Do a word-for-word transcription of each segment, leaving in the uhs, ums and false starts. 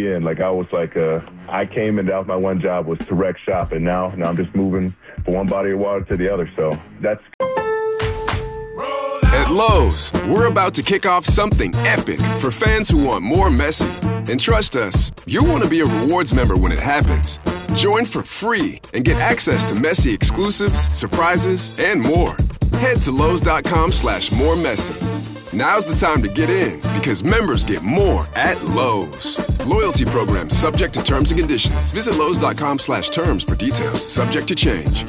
be in. Like I was like, uh, I came and that was my one job was to wreck shop, and now, now I'm just moving from one body of water to the other. So that's. At Lowe's, we're about to kick off something epic for fans who want more Messi. And trust us, you'll want to be a rewards member when it happens. Join for free and get access to Messi exclusives, surprises, and more. Head to Lowe's.com slash more Messi. Now's the time to get in because members get more at Lowe's. Loyalty program subject to terms and conditions. Visit Lowe's.com slash terms for details. Subject to change.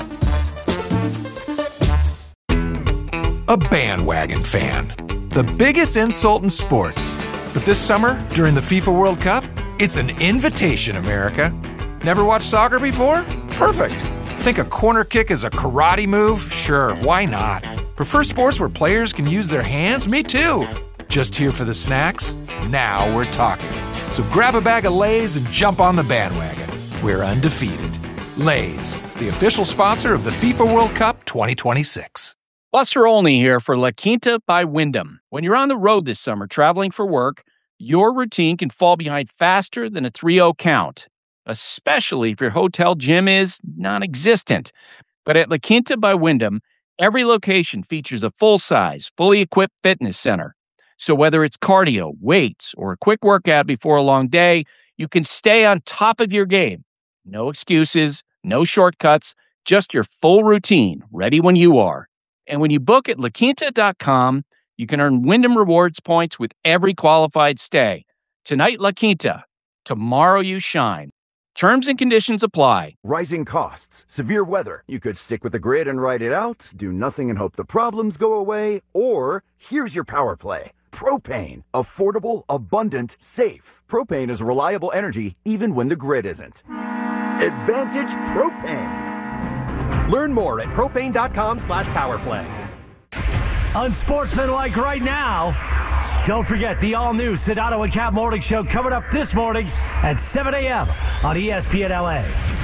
A bandwagon fan. The biggest insult in sports. But this summer, during the FIFA World Cup, it's an invitation, America. Never watched soccer before? Perfect. Think a corner kick is a karate move? Sure, why not? Prefer sports where players can use their hands? Me too. Just here for the snacks? Now we're talking. So grab a bag of Lay's and jump on the bandwagon. We're undefeated. Lay's, the official sponsor of the FIFA World Cup twenty twenty-six. Buster Olney here for La Quinta by Wyndham. When you're on the road this summer traveling for work, your routine can fall behind faster than a three oh count, especially if your hotel gym is non-existent. But at La Quinta by Wyndham, every location features a full-size, fully equipped fitness center. So whether it's cardio, weights, or a quick workout before a long day, you can stay on top of your game. No excuses, no shortcuts, just your full routine, ready when you are. And when you book at La Quinta dot com, you can earn Wyndham Rewards points with every qualified stay. Tonight, La Quinta. Tomorrow, you shine. Terms and conditions apply. Rising costs, severe weather. You could stick with the grid and ride it out, do nothing and hope the problems go away, or here's your power play. Propane. Affordable, abundant, safe. Propane is reliable energy even when the grid isn't. Advantage Propane. Learn more at propane.com slash powerplay. Unsportsmanlike right now. Don't forget the all-new Sedano and Cap Morning Show coming up this morning at seven a.m. on E S P N L A.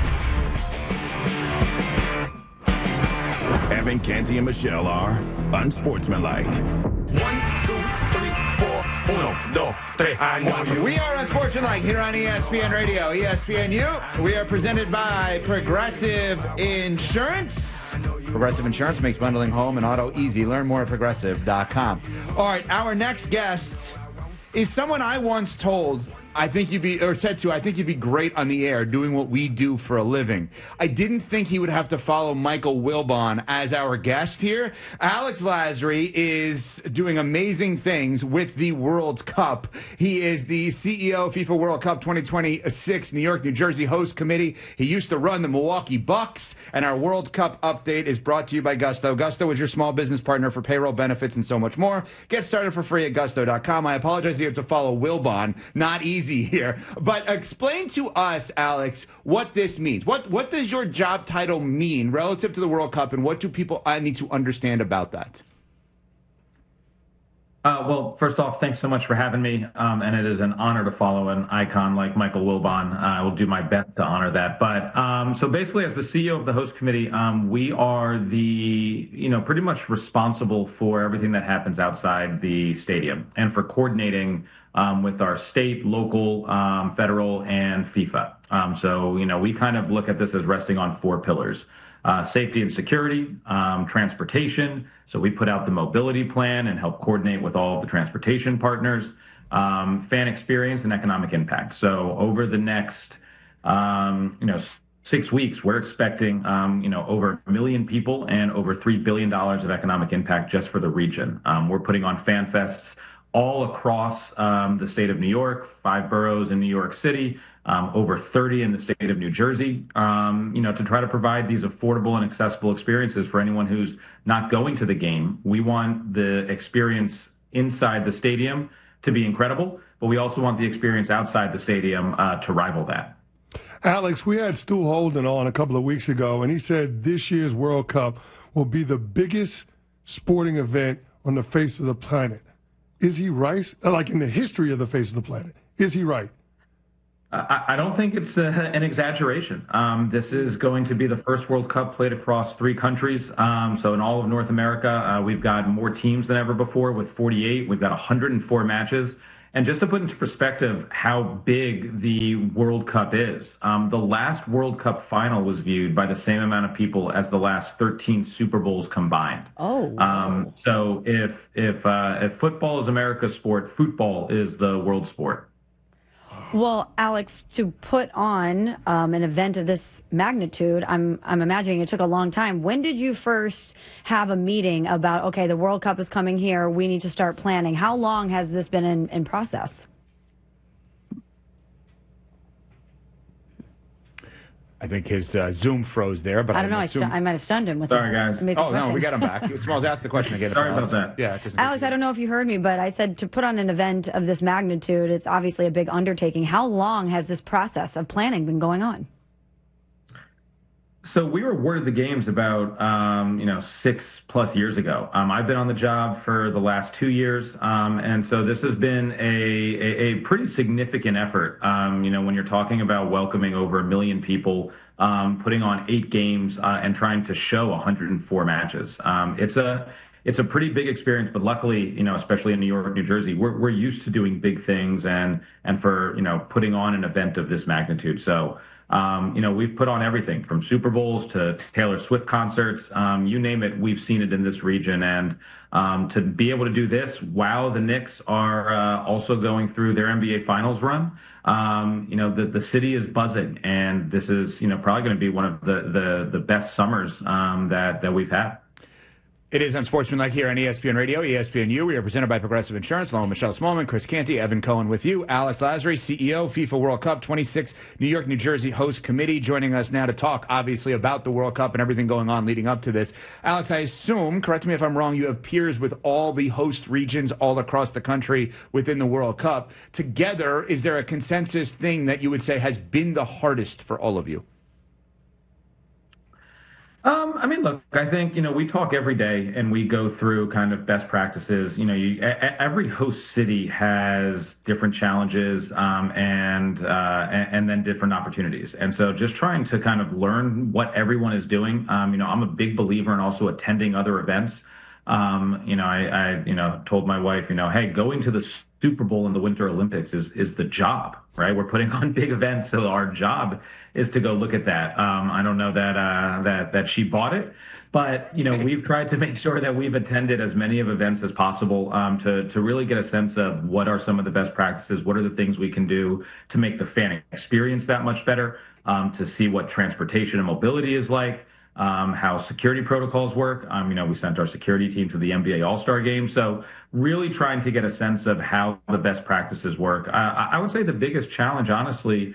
Evan, Canty, and Michelle are unsportsmanlike. One, two, three, four, uno, dos, tres, I know you. We are unsportsmanlike here on E S P N Radio, E S P N U. We are presented by Progressive Insurance. Progressive Insurance makes bundling home and auto easy. Learn more at progressive dot com. All right, our next guest is someone I once told I think you'd be, or said to, I think you'd be great on the air doing what we do for a living. I didn't think he would have to follow Michael Wilbon as our guest here. Alex Lasry is doing amazing things with the World Cup. He is the C E O of FIFA World Cup twenty twenty-six New York, New Jersey host committee. He used to run the Milwaukee Bucks, and our World Cup update is brought to you by Gusto. Gusto is your small business partner for payroll benefits and so much more. Get started for free at gusto dot com. I apologize you have to follow Wilbon. Not easy. Easy here, but explain to us, Alex, what this means. What what does your job title mean relative to the World Cup, and what do people uh, need to understand about that? Uh, well, first off, thanks so much for having me, um, and it is an honor to follow an icon like Michael Wilbon. Uh, I will do my best to honor that. But um, so basically, as the C E O of the host committee, um, we are the, you know, pretty much responsible for everything that happens outside the stadium and for coordinating Um, with our state, local, um, federal, and FIFA. Um, so, you know, we kind of look at this as resting on four pillars. Uh, safety and security, um, transportation. So we put out the mobility plan and help coordinate with all of the transportation partners, um, fan experience, and economic impact. So over the next, um, you know, six weeks, we're expecting, um, you know, over a million people and over three billion dollars of economic impact just for the region. Um, we're putting on fan fests all across um, the state of New York, five boroughs in New York City, um, over thirty in the state of New Jersey, um, you know, to try to provide these affordable and accessible experiences for anyone who's not going to the game. We want the experience inside the stadium to be incredible, but we also want the experience outside the stadium uh, to rival that. Alex, we had Stu Holden on a couple of weeks ago, and he said this year's World Cup will be the biggest sporting event on the face of the planet. Is he right? Like in the history of the face of the planet. Is he right? I, I don't think it's uh, an exaggeration. Um, this is going to be the first World Cup played across three countries. Um, so in all of North America, uh, we've got more teams than ever before with forty-eight. We've got one hundred four matches. And just to put into perspective how big the World Cup is, um, the last World Cup final was viewed by the same amount of people as the last thirteen Super Bowls combined. Oh, wow. Um, so if if uh, if football is America's sport, football is the world sport. Well, Alex, to put on um, an event of this magnitude, I'm I'm imagining it took a long time. When did you first have a meeting about, okay, the World Cup is coming here, we need to start planning? How long has this been in, in process? I think his uh, Zoom froze there, but I don't know. I, assume... stu- I might have stunned him with Sorry, a guys. amazing Oh, question. no, we got him back. Smalls asked the question again. Sorry about that. Yeah, just Alex, I don't know if you heard me, but I said to put on an event of this magnitude, it's obviously a big undertaking. How long has this process of planning been going on? So we were awarded the games about, um, you know, six plus years ago. Um, I've been on the job for the last two years. Um, and so this has been a, a, a pretty significant effort. Um, you know, when you're talking about welcoming over a million people, um, putting on eight games uh, and trying to show one hundred four matches. Um, it's a it's a pretty big experience, but luckily, you know, especially in New York, New Jersey, we're we're used to doing big things and and for, you know, putting on an event of this magnitude. So, um, you know, we've put on everything from Super Bowls to Taylor Swift concerts, um, you name it, we've seen it in this region. And um, to be able to do this while the Knicks are uh, also going through their N B A Finals run, um, you know, the, the city is buzzing. And this is, you know, probably going to be one of the, the, the best summers um, that, that we've had. It is Unsportsmanlike here on E S P N Radio, E S P N U. We are presented by Progressive Insurance, along with Michelle Smallman, Chris Canty, Evan Cohen with you. Alex Lasry, C E O, FIFA World Cup twenty-six, New York, New Jersey host committee, joining us now to talk, obviously, about the World Cup and everything going on leading up to this. Alex, I assume, correct me if I'm wrong, you have peers with all the host regions all across the country within the World Cup. Together, is there a consensus thing that you would say has been the hardest for all of you? Um, I mean, look, I think, you know, we talk every day and we go through kind of best practices. You know, you, a, every host city has different challenges um, and, uh, and and then different opportunities. And so just trying to kind of learn what everyone is doing. Um, you know, I'm a big believer in also attending other events. Um, you know, I, I, you know, told my wife, you know, hey, going to the Super Bowl and the Winter Olympics is is the job, right? We're putting on big events, so our job is to go look at that. Um, I don't know that uh, that that she bought it, but you know, we've tried to make sure that we've attended as many of events as possible um, to to really get a sense of what are some of the best practices, what are the things we can do to make the fan experience that much better, um, to see what transportation and mobility is like. Um, how security protocols work. Um, you know, we sent our security team to the N B A All-Star Game. So really trying to get a sense of how the best practices work. Uh, I would say the biggest challenge, honestly,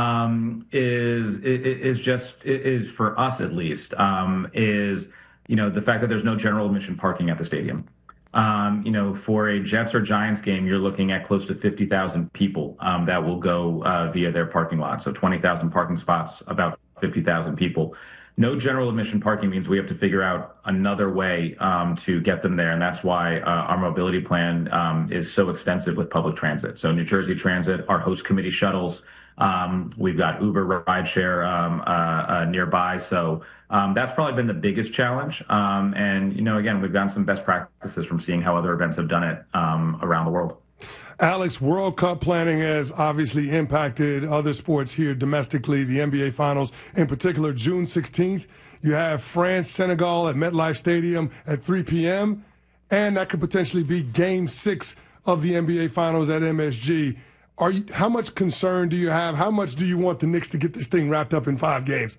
um, is, is just, is for us at least, um, is, you know, the fact that there's no general admission parking at the stadium. Um, you know, for a Jets or Giants game, you're looking at close to fifty thousand people um, that will go uh, via their parking lot. So twenty thousand parking spots, about fifty thousand people. No general admission parking means we have to figure out another way um, to get them there. And that's why uh, our mobility plan um, is so extensive with public transit. So New Jersey Transit, our host committee shuttles, um, we've got Uber rideshare um, uh, uh, nearby. So um, that's probably been the biggest challenge. Um, and, you know, again, we've gotten some best practices from seeing how other events have done it um, around the world. Alex, World Cup planning has obviously impacted other sports here domestically, the N B A Finals in particular. June sixteenth, you have France, Senegal at MetLife Stadium at three p.m., and that could potentially be game six of the N B A Finals at M S G. Are you, how much concern do you have? How much do you want the Knicks to get this thing wrapped up in five games?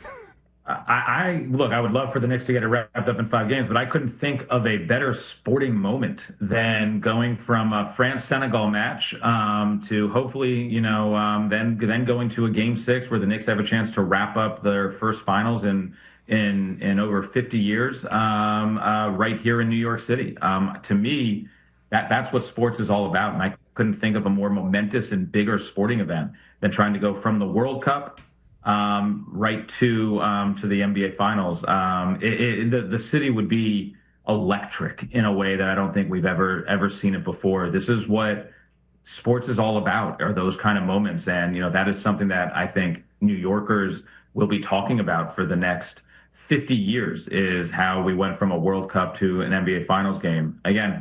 I, I look, I would love for the Knicks to get it wrapped up in five games, but I couldn't think of a better sporting moment than going from a France-Senegal match um, to hopefully, you know, um, then then going to a game six where the Knicks have a chance to wrap up their first finals in in in over fifty years um, uh, right here in New York City. Um, to me, that that's what sports is all about, and I couldn't think of a more momentous and bigger sporting event than trying to go from the World Cup Um, right to um, to the N B A Finals. Um, it, it, the, the city would be electric in a way that I don't think we've ever ever seen it before. This is what sports is all about, are those kind of moments. And, you know, that is something that I think New Yorkers will be talking about for the next fifty years, is how we went from a World Cup to an N B A Finals game. Again,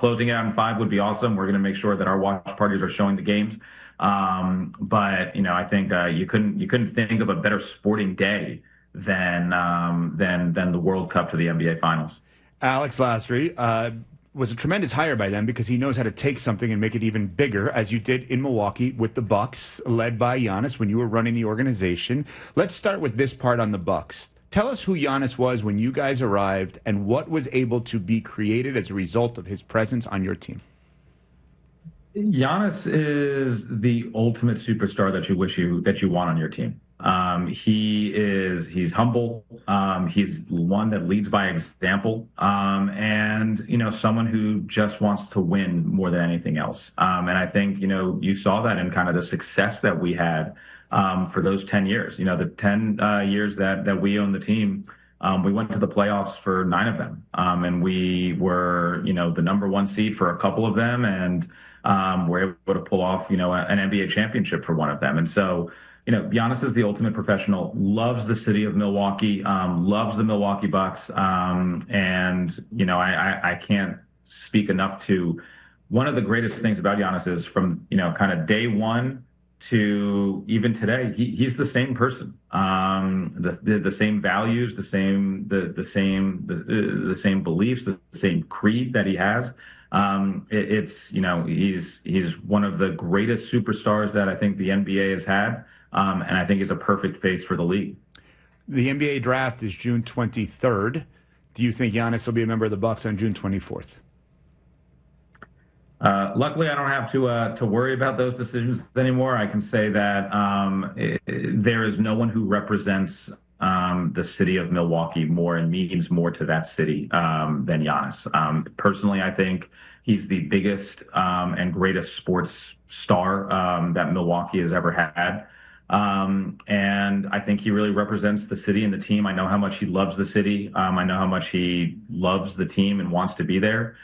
closing it out in five would be awesome. We're going to make sure that our watch parties are showing the games. Um, but, you know, I think uh, you couldn't you couldn't think of a better sporting day than um, than than the World Cup to the N B A Finals. Alex Lasry uh, was a tremendous hire by them because he knows how to take something and make it even bigger, as you did in Milwaukee with the Bucks, led by Giannis when you were running the organization. Let's start with this part on the Bucks. Tell us who Giannis was when you guys arrived and what was able to be created as a result of his presence on your team. Giannis is the ultimate superstar that you wish you that you want on your team. Um, he is he's humble. Um, he's one that leads by example, um, and you know someone who just wants to win more than anything else. Um, and I think you know you saw that in kind of the success that we had um, for those ten years. You know, the ten uh, years that that we owned the team. Um, we went to the playoffs for nine of them, um, and we were, you know, the number one seed for a couple of them, and um, we're able to pull off, you know, an N B A championship for one of them. And so, you know, Giannis is the ultimate professional, loves the city of Milwaukee, um, loves the Milwaukee Bucks, um, and you know, I, I, I can't speak enough to one of the greatest things about Giannis is from, you know, kind of day one to even today, he, he's the same person. Um, the, the the same values, the same the the same the, the same beliefs, the same creed that he has. Um, it, it's you know he's he's one of the greatest superstars that I think the N B A has had, um, and I think is a perfect face for the league. The N B A draft is June twenty-third. Do you think Giannis will be a member of the Bucks on June twenty-fourth? Uh, luckily, I don't have to uh, to worry about those decisions anymore. I can say that um, it, it, there is no one who represents um, the city of Milwaukee more and means more to that city um, than Giannis. Um, personally, I think he's the biggest um, and greatest sports star um, that Milwaukee has ever had. Um, and I think he really represents the city and the team. I know how much he loves the city. Um, I know how much he loves the team and wants to be there.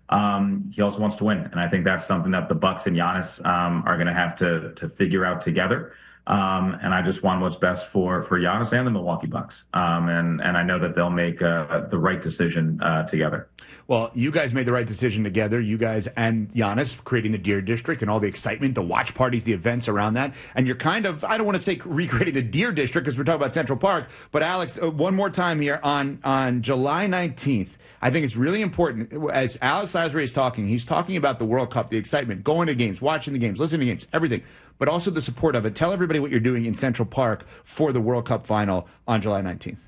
Um, he also wants to win, and I think that's something that the Bucks and Giannis um, are going to have to to figure out together. Um, and I just want what's best for for Giannis and the Milwaukee Bucks. Um, and and I know that they'll make uh, the right decision uh, together. Well, you guys made the right decision together. You guys and Giannis creating the Deer District and all the excitement, the watch parties, the events around that. And you're kind of, I don't want to say recreating the Deer District because we're talking about Central Park. But Alex, uh, one more time here on on July nineteenth. I think it's really important, as Alex Lasry is talking, he's talking about the World Cup, the excitement, going to games, watching the games, listening to games, everything, but also the support of it. Tell everybody what you're doing in Central Park for the World Cup final on July nineteenth.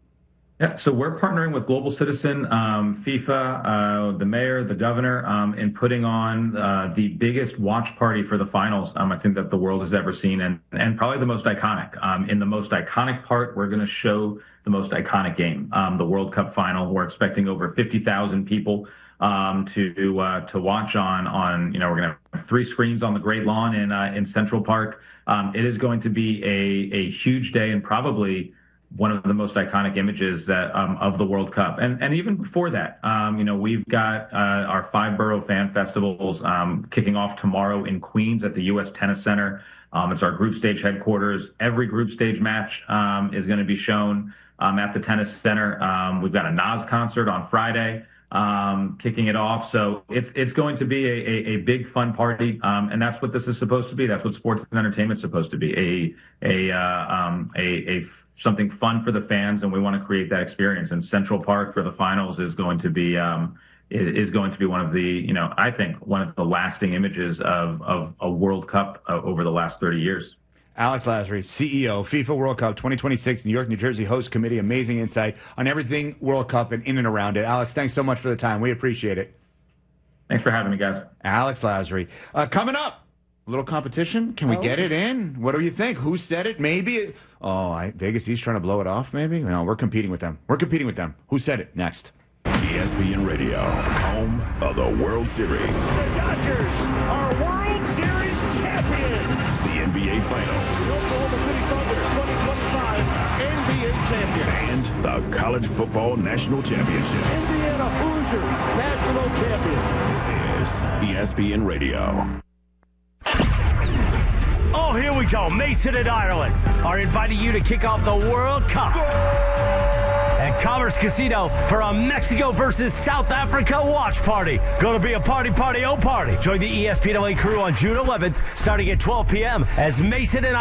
Yeah, so we're partnering with Global Citizen, um, FIFA, uh, the mayor, the governor, um, in putting on uh, the biggest watch party for the finals, um, I think, that the world has ever seen, and, and probably the most iconic. Um, in the most iconic part, we're going to show the most iconic game, um, the World Cup final. We're expecting over fifty thousand people um, to uh, to watch on, on, you know, we're going to have three screens on the Great Lawn in, uh, in Central Park. Um, it is going to be a, a huge day and probably one of the most iconic images that um, of the World Cup. And and even before that, um, you know, we've got uh, our five borough fan festivals um, kicking off tomorrow in Queens at the U S Tennis Center. Um, it's our group stage headquarters. Every group stage match um, is going to be shown um, at the Tennis Center. Um, we've got a Nas concert on Friday um, kicking it off. So it's it's going to be a, a, a big fun party. Um, and that's what this is supposed to be. That's what sports and entertainment is supposed to be. A, a, uh, um, a, a something fun for the fans, and we want to create that experience. And Central Park for the finals is going to be um, is going to be one of the, you know, I think one of the lasting images of of a World Cup uh, over the last thirty years. Alex Lasry, C E O, FIFA World Cup twenty twenty-six, New York, New Jersey host committee. Amazing insight on everything World Cup and in and around it. Alex, thanks so much for the time. We appreciate it. Thanks for having me, guys. Alex Lasry. Uh, coming up, a little competition. Can we oh. get it in? What do you think? Who said it? Maybe. Oh, I, Vegas, he's trying to blow it off, maybe? No, we're competing with them. We're competing with them. Who said it? Next. E S P N Radio, home of the World Series. The Dodgers are World Series champions. The N B A Finals. The Oklahoma City Thunder twenty twenty-five N B A champions. And the College Football National Championship. Indiana Hoosiers national champions. This is E S P N Radio. Oh, here we go. Mason and Ireland are inviting you to kick off the World Cup. at Commerce Casino for a Mexico versus South Africa watch party. Going to be a party, party, oh party. Join the E S P N L A crew on June eleventh, starting at twelve p.m. as Mason and